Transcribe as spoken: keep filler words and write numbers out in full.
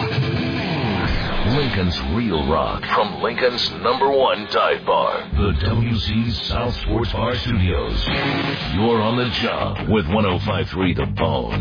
Lincoln's Real Rock from Lincoln's number one dive bar, the W C's South Sports Bar Studios. You're on the job with one oh five point three The Bone.